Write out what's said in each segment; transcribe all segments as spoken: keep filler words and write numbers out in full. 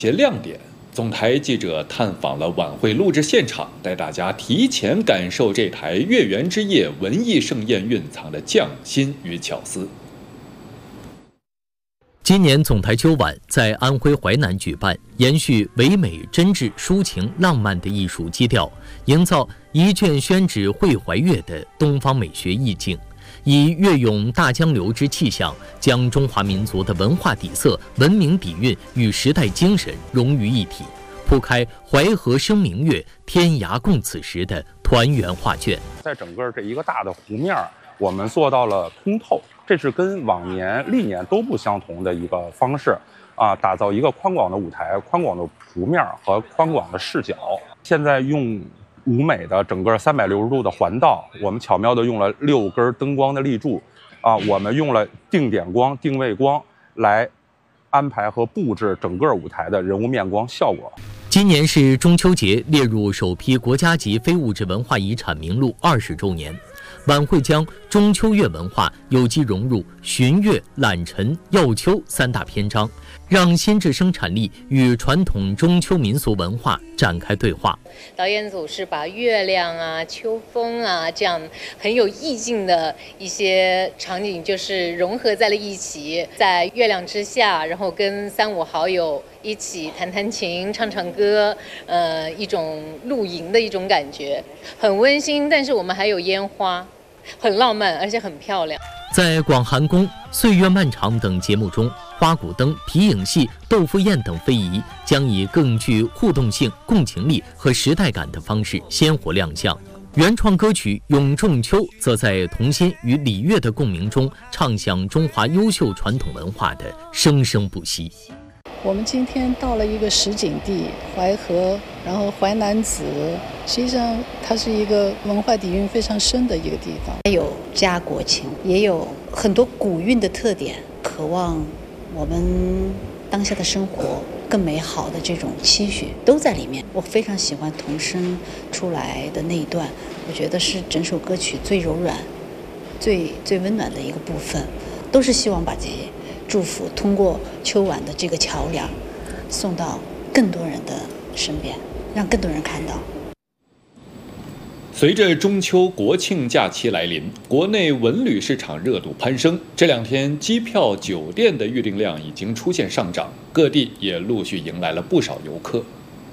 些亮点。总台记者探访了晚会录制现场，带大家提前感受这台月圆之夜文艺盛宴蕴藏的匠心与巧思。 今年总台秋晚在安徽淮南举办，延续唯美、真挚、抒情、浪漫的艺术基调，营造一卷宣纸绘怀月的东方美学意境。以粤咏大江流之气象，将中华民族的文化底色、文明底蕴与时代精神融于一体，铺开淮河生明月，天涯共此时的团圆画卷。 在整个这一个大的湖面，我们做到了通透，这是跟往年历年都不相同的一个方式啊，打造一个宽广的舞台、宽广的湖面和宽广的视角。现在用舞美的整个三百六十度的环道，我们巧妙地用了六根灯光的立柱，啊，我们用了定点光、定位光来安排和布置整个舞台的人物面光效果。 今年是中秋节列入首批国家级非物质文化遗产名录二十周年，晚会将中秋月文化有机融入寻月、揽晨、耀秋三大篇章，让新质生产力与传统中秋民俗文化展开对话。 导演组是把月亮啊、秋风啊这样很有意境的一些场景，就是融合在了一起，在月亮之下，然后跟三五好友一起弹弹琴、唱唱歌，呃，一种露营的一种感觉，很温馨。但是我们还有烟花，很浪漫，而且很漂亮。 在广寒宫、岁月漫长等节目中，花鼓灯、皮影戏、豆腐宴等非遗将以更具互动性、共情力和时代感的方式鲜活亮相。原创歌曲《咏仲秋》则在童心与礼乐的共鸣中，唱响中华优秀传统文化的生生不息。 我们今天到了一个实景地淮河，然后淮南子，实际上它是一个文化底蕴非常深的一个地方， 有家国情，也有很多古韵的特点，渴望我们当下的生活更美好的这种期许都在里面。我非常喜欢童声出来的那一段，我觉得是整首歌曲最柔软、最最温暖的一个部分，都是希望把这些祝福通过秋晚的这个桥梁送到更多人的身边，让更多人看到。 随着中秋国庆假期来临，国内文旅市场热度攀升，这两天机票、酒店的预订量已经出现上涨，各地也陆续迎来了不少游客。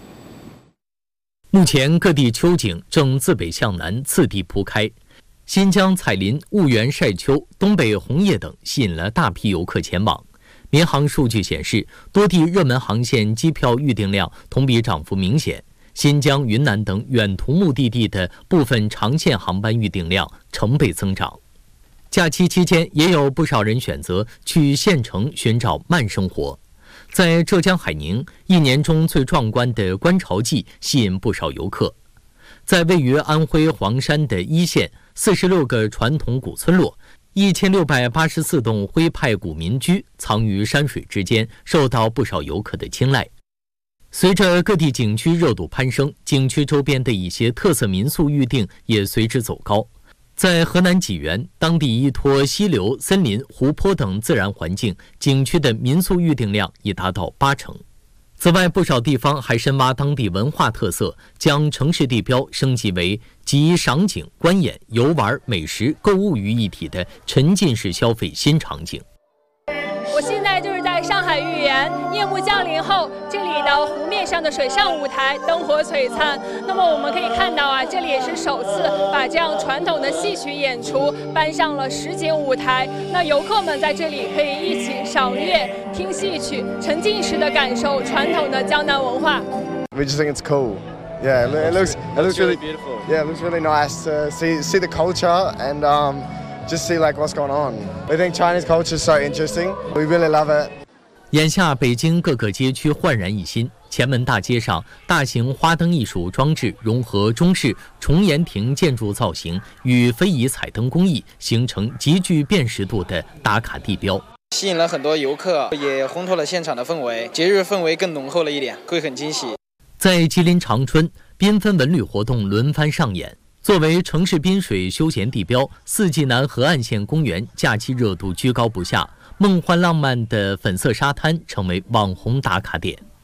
目前各地秋景正自北向南次第铺开，新疆彩林、婺源晒秋、东北红叶等吸引了大批游客前往。民航数据显示，多地热门航线机票预订量同比涨幅明显，新疆、云南等远途目的地的部分长线航班预订量成倍增长。假期期间，也有不少人选择去县城寻找慢生活。在浙江海宁，一年中最壮观的观潮季吸引不少游客。在位于安徽黄山的一线，四十六个传统古村落，一千六百八十四栋徽派古民居藏于山水之间，受到不少游客的青睐。随着各地景区热度攀升，景区周边的一些特色民宿预订也随之走高。在河南济源，当地依托溪流、森林、湖泊等自然环境，景区的民宿预订量已达到八成。此外，不少地方还深挖当地文化特色，将城市地标升级为集赏景、观演、游玩、美食、购物于一体的沉浸式消费新场景。 我现在就是在上海豫园，夜幕降临后，这里的湖面上的水上舞台灯火璀璨。那么我们可以看到啊，这里也是首次把这样传统的戏曲演出搬上了实景舞台。那游客们在这里可以一起赏月、听戏曲，沉浸式的感受传统的江南文化。 We just think it's cool. Yeah, it looks it looks really beautiful. Yeah, it looks really nice to see see the culture and um. just see like what's going on. We think Chinese culture is so interesting. We really love it. 眼下北京各个街区焕然一新，前门大街上大型花灯艺术装置融合中式重檐亭建筑造型与非遗彩灯工艺，形成极具辨识度的打卡地标， 吸引了很多游客，也烘托了现场的氛围，节日氛围更浓厚了一点，会很惊喜。 在吉林长春，缤纷文旅活动轮番上演。作为城市滨水休闲地标，四季南河岸线公园假期热度居高不下，梦幻浪漫的粉色沙滩成为网红打卡点。